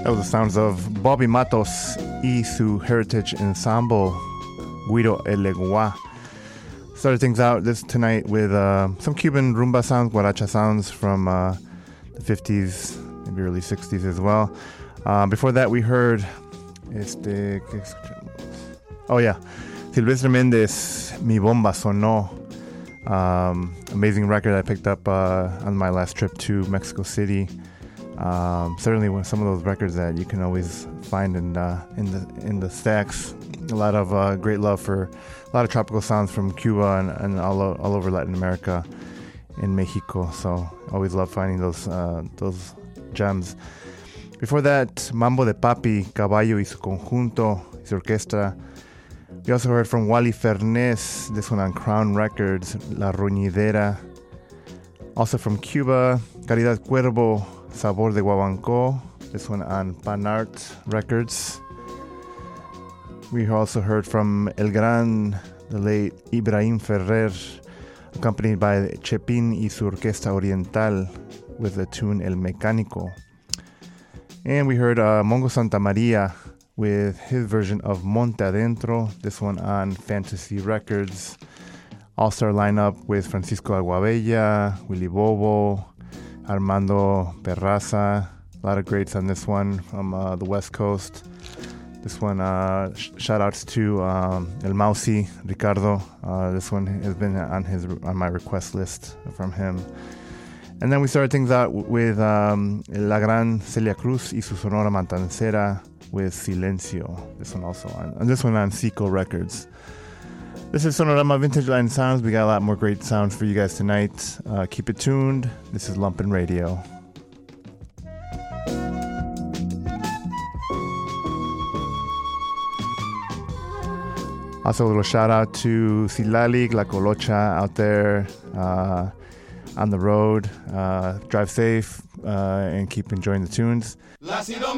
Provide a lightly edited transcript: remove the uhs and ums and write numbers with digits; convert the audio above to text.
That was the sounds of Bobby Matos y su Heritage Ensemble, Guido Elegua. Started things out tonight with some Cuban rumba sounds, guaracha sounds from the 50s, maybe early 60s as well. Before that, we heard Silvestre Méndez, Mi Bomba Sonó. Amazing record I picked up on my last trip to Mexico City. Certainly some of those records that you can always find in the stacks. A lot of great love for a lot of tropical sounds from Cuba and all over Latin America and Mexico. So always love finding those gems. Before that, Mambo de Papi, Caballo y su conjunto, su orquesta. We also heard from Wally Fernés, this one on Crown Records, La Roñidera. Also from Cuba, Caridad Cuervo, Sabor de Guaguancó, this one on Panart Records. We also heard from El Gran, the late Ibrahim Ferrer, accompanied by Chepin y su Orquesta Oriental with the tune El Mecánico. And we heard Mongo Santamaria with his version of Monte Adentro, this one on Fantasy Records. All-star lineup with Francisco Aguabella, Willy Bobo, Armando Perraza. A lot of greats on this one from the West Coast. This one, shout-outs to El Mausi, Ricardo. This one has been on my request list from him. And then we started things out with La Gran Celia Cruz y su Sonora Matancera with Silencio. This one also on Seco Records. This is Sonorama Vintage Latin Sounds. We got a lot more great sounds for you guys tonight. Keep it tuned. This is Lumpen Radio. Also, a little shout out to Silali, La Colocha out there on the road. Drive safe and keep enjoying the tunes. La Sido